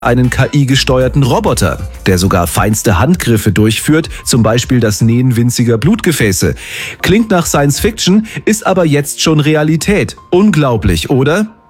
einen KI-gesteuerten Roboter, der sogar feinste Handgriffe durchführt, zum Beispiel das Nähen winziger Blutgefäße. Klingt nach Science Fiction, ist aber jetzt schon Realität. Unglaublich, oder?